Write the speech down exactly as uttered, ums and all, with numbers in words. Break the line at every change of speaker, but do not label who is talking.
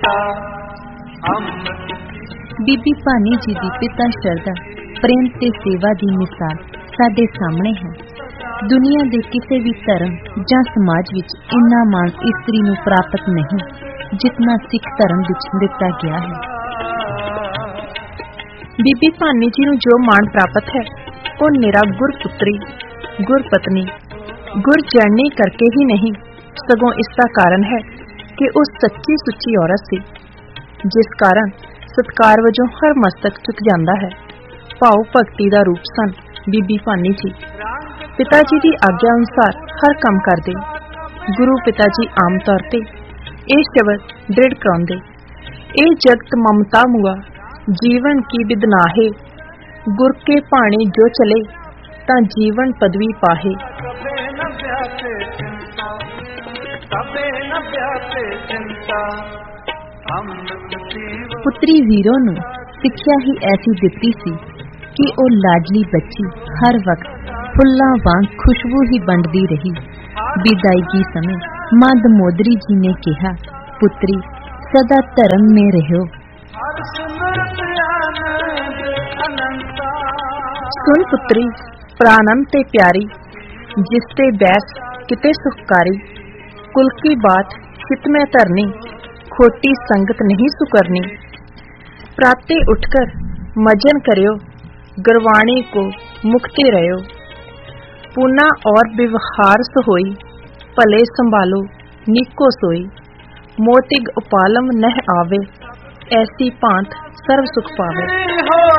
ਬੀਬੀ ਭਾਨੀ ਜੀ ਦੀ ਪਿਤਾ ਸ਼ਰਧਾ, ਪ੍ਰੇਮ ਤੇ ਸੇਵਾ ਦੀ ਮਿਸਾਲ ਸਾਡੇ ਸਾਹਮਣੇ ਹੈ। ਦੁਨੀਆ ਦੇ ਕਿਸੇ ਵੀ ਧਰਮ ਜਾਂ ਸਮਾਜ ਵਿੱਚ ਇੰਨਾ ਮਾਣ ਇਸਤਰੀ ਨੂੰ ਪ੍ਰਾਪਤ ਨਹੀਂ ਜਿਤਨਾ ਸਿੱਖ ਧਰਮ ਵਿੱਚ ਦਿੱਤਾ ਗਿਆ ਹੈ।
ਬੀਬੀ ਭਾਨੀ ਜੀ ਨੂੰ ਜੋ ਮਾਣ ਪ੍ਰਾਪਤ ਹੈ ਉਹ ਨਿਰਾ ਗੁਰਪੁੱਤਰੀ, ਗੁਰਪਤਨੀ, ਗੁਰਜਨਨੀ ਕਰਕੇ ਹੀ ਨਹੀਂ, ਸਗੋਂ ਇਸ ਦਾ ਕਾਰਨ ਹੈ ਕਿ ਉਹ ਸੱਚੀ ਸੁੱਚੀ ਔਰਤ ਸੀ, ਜਿਸ ਕਾਰਨ ਸਤਿਕਾਰ ਵਜੋਂ ਹਰ ਮਸਤਕ ਝੁਕ ਜਾਂਦਾ ਹੈ। ਭਾਵ ਭਗਤੀ ਦਾ ਰੂਪ ਸਨ ਬੀਬੀ ਭਾਨੀ ਜੀ। ਪਿਤਾ ਜੀ ਦੀ ਆਗਿਆ ਅਨੁਸਾਰ ਹਰ ਕੰਮ ਕਰਦੇ। ਗੁਰੂ ਪਿਤਾ ਜੀ ਆਮ ਤੌਰ ਤੇ ਇਹ ਸ਼ਬਦ ਦ੍ਰਿੜ ਕਰਾਉਂਦੇ, ਇਹ ਜਗਤ ਮਮਤਾ ਮੁਆ ਜੀਵਨ ਕੀ ਬਿਦਨਾਹੇ, ਗੁਰ ਕੇ ਭਾਣੇ ਜੋ ਚਲੇ ਤਾਂ ਜੀਵਨ ਪਦਵੀ ਪਾਹੇ।
ਪੁੱਤਰੀ ਜ਼ੀਰੋ ਨੂੰ ਸਿੱਖਿਆ ਹੀ ਐਸੀ ਦਿੱਤੀ ਸੀ ਕਿ ਉਹ ਲਾਡਲੀ ਬੱਚੀ ਹਰ ਵਕਤ ਫੁੱਲਾਂ ਵਾਂਗ ਖੁਸ਼ਬੂ ਹੀ ਵੰਡਦੀ ਰਹੀ। ਵਿਦਾਇਗੀ ਸਮੇਂ ਮਾਂ ਦਮੋਦਰੀ ਜੀ ਨੇ ਕਿਹਾ, ਪੁੱਤਰੀ ਸਦਾ ਧਰਮ ਮੇ ਰਹਿਓ।
ਸੁਣ ਪੁੱਤਰੀ ਪ੍ਰਾਨੰਦ ਤੇ ਪਿਆਰੀ, ਜਿਸ ਤੇ ਬੈਸ ਕਿਤੇ ਸੁਖਕਾਰੀ, ਕੁਲ ਕੀ ਬਾਤ ਹਿਤ ਮੈਂ ਧਰਨੀ, खोटी संगत नहीं सुकरनी। प्राते उठकर मजन करियो, गुरवाणी को मुक्ति रहो। पूना और व्यवहार सोई, भले संभालो नीको सोई। मोतिग उपालम नह आवे, ऐसी भांत सर्व सुख पावे।